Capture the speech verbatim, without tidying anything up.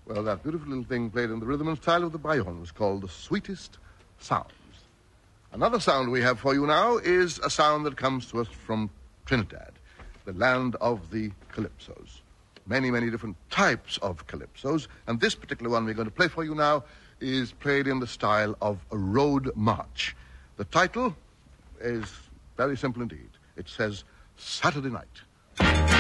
Well, that beautiful little thing played in the rhythm and style of the Bayonne was called The Sweetest Sounds. Another sound we have for you now is a sound that comes to us from Trinidad, the land of the calypsos. Many, many different types of calypsos, and this particular one we're going to play for you now is played in the style of a road march. The title is very simple indeed. It says Saturday Night.